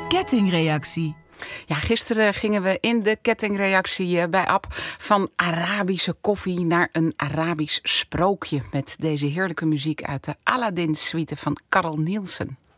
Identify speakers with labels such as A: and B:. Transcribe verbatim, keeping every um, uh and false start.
A: kettingreactie.
B: Ja, gisteren gingen we in de kettingreactie bij Ab van Arabische koffie naar een Arabisch sprookje met deze heerlijke muziek uit de Aladdin-suite van Carl Nielsen.